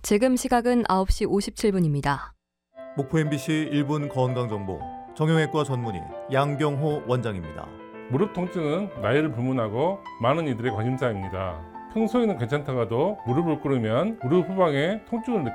지금 시각은 9시 57분입니다. 목포 MBC 1분 건강정보 정형외과 전문의 양경호 원장입니다. 무릎 통증은 나이를 불문하고 많은 이들의 관심사입니다. 평소에는 괜찮다가도 무릎을 꿇으면 무릎 후방에 통증을